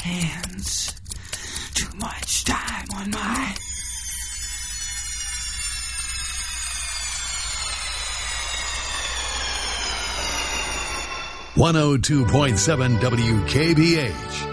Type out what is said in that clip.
hands. Too much time on my... .7 WKBH